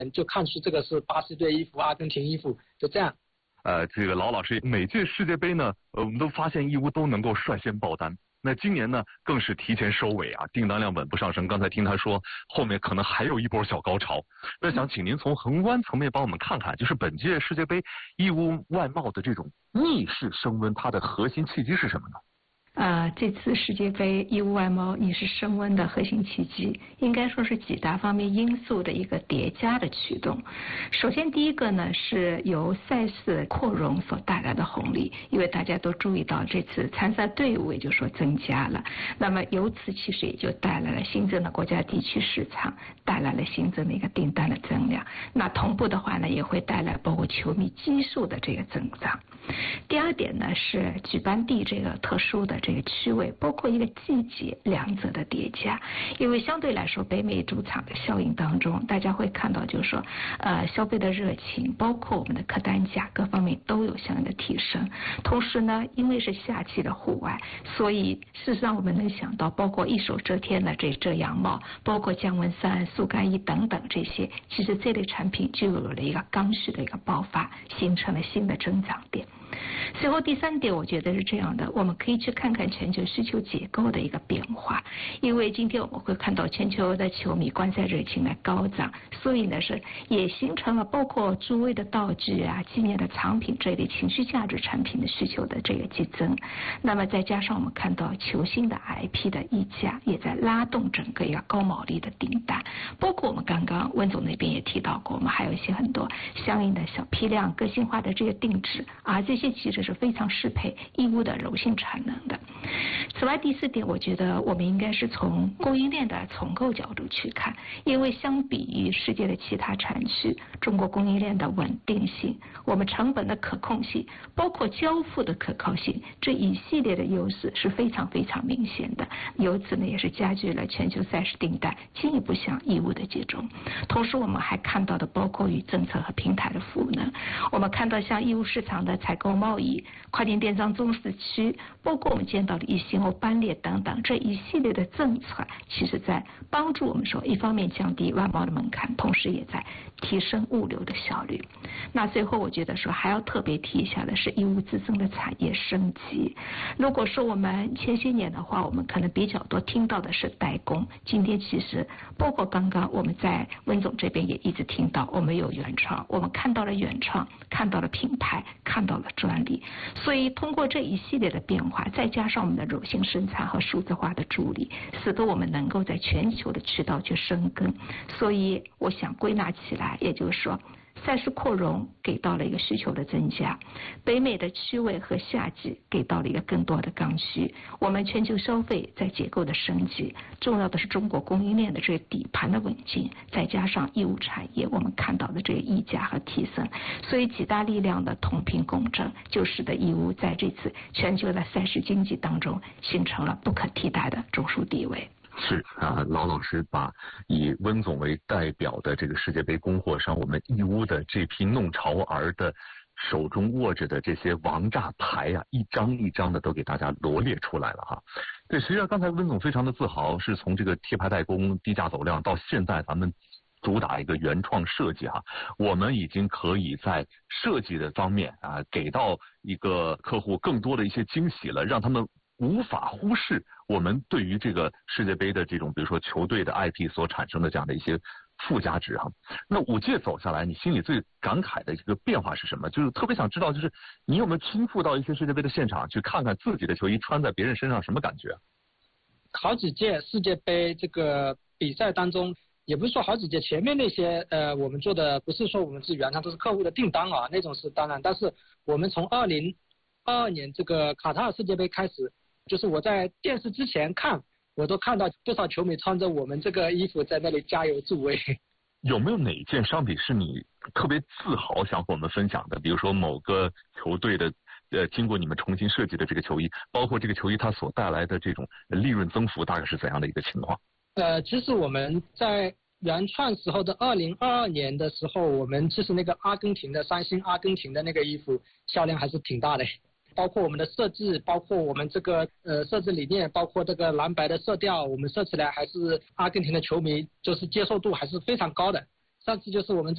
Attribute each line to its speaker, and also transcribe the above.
Speaker 1: 就看出这个是巴西队衣服、阿根廷衣服，就这样。
Speaker 2: 这个老师，每届世界杯呢，我们都发现义乌都能够率先爆单。那今年呢，更是提前收尾啊，订单量稳步上升。刚才听他说，后面可能还有一波小高潮。那想请您从宏观层面帮我们看看，就是本届世界杯义乌外贸的这种逆势升温，它的核心契机是什么呢？
Speaker 3: 这次世界杯义乌外贸逆势升温的核心契机，应该说是几大方面因素的一个叠加的驱动。首先，第一个呢是由赛事扩容所带来的红利，因为大家都注意到这次参赛队伍也就说增加了，那么由此其实也就带来了新增的国家地区市场，带来了新增的一个订单的增量。那同步的话呢，也会带来包括球迷基数的这个增长。第二点呢是举办地这个特殊的这个区位，包括一个季节两者的叠加。因为相对来说北美主场的效应当中，大家会看到就是说消费的热情，包括我们的客单价各方面都有相应的提升。同时呢，因为是夏季的户外，所以事实上我们能想到包括一手遮天的这遮阳帽，包括降温衫、速干衣等等这些，其实这类产品就有了一个刚需的一个爆发，形成了新的增长点。随后第三点我觉得是这样的，我们可以去看看全球需求结构的一个变化。因为今天我们会看到全球的球迷观赛热情的高涨，所以呢是也形成了包括诸位的道具啊、纪念的藏品这类情绪价值产品的需求的这个激增。那么再加上我们看到球星的 IP 的溢价也在拉动整个一个高毛利的订单，包括我们刚刚温总那边也提到过，我们还有一些很多相应的小批量个性化的这些定制啊，这些其实是非常适配义乌的柔性产能的。此外第四点，我觉得我们应该是从供应链的重构角度去看，因为相比于世界的其他产区，中国供应链的稳定性，我们成本的可控性，包括交付的可靠性，这一系列的优势是非常非常明显的。由此呢，也是加剧了全球赛事订单进一步向义乌的集中。同时我们还看到的包括与政策和平台的赋能，我们看到像义乌市场的采购贸易、跨境电商中市区，包括我们见到的一星欧班列等等这一系列的政策，其实在帮助我们说一方面降低外贸的门槛，同时也在提升物流的效率。那最后我觉得说还要特别提一下的是义乌自身的产业升级。如果说我们前些年的话，我们可能比较多听到的是代工，今天其实包括刚刚我们在温总这边也一直听到我们有原创，我们看到了原创，看到了品牌，看到了专利。所以通过这一系列的变化，再加上我们的柔性生产和数字化的助力，使得我们能够在全球的渠道去生根。所以我想归纳起来，也就是说赛事扩容给到了一个需求的增加，北美的区位和夏季给到了一个更多的刚需，我们全球消费在结构的升级，重要的是中国供应链的这个底盘的稳健，再加上义乌产业我们看到的这个溢价和提升，所以几大力量的同频共振，就使得义乌在这次全球的赛事经济当中形成了不可替代的中枢地位。
Speaker 2: 是啊，老师把以温总为代表的这个世界杯供货商，我们义乌的这批弄潮儿的手中握着的这些王炸牌啊，一张一张的都给大家罗列出来了哈。对，实际上刚才温总非常的自豪，是从这个贴牌代工、低价走量到现在咱们主打一个原创设计哈，我们已经可以在设计的方面啊，给到一个客户更多的一些惊喜了，让他们无法忽视我们对于这个世界杯的这种比如说球队的 IP 所产生的这样的一些附加值哈。那5届走下来，你心里最感慨的一个变化是什么？就是特别想知道，就是你有没有亲赴到一些世界杯的现场去看看自己的球衣穿在别人身上什么感觉？
Speaker 1: 好几届世界杯这个比赛当中，也不是说好几届，前面那些我们做的不是说我们是原创，都是客户的订单啊，那种是当然。但是我们从2022年这个卡塔尔世界杯开始，就是我在电视之前看，我都看到不少球迷穿着我们这个衣服在那里加油助威。
Speaker 2: 有没有哪件商品是你特别自豪想和我们分享的？比如说某个球队的经过你们重新设计的这个球衣，包括这个球衣它所带来的这种利润增幅大概是怎样的一个情况？
Speaker 1: 其实我们在原创时候的2022年的时候，我们其实那个阿根廷的3星阿根廷的那个衣服销量还是挺大的。包括我们的设计，包括我们这个设置理念，包括这个蓝白的色调，我们设起来还是阿根廷的球迷就是接受度还是非常高的。上次就是我们